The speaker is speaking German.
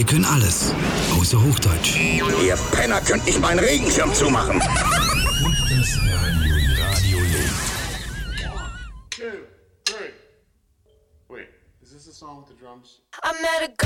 Wir können alles, außer Hochdeutsch. Ihr Penner könnt nicht meinen Regenschirm zumachen. Das Radio lebt. 1, 2, 3. Wait, is this the song with the drums? I met a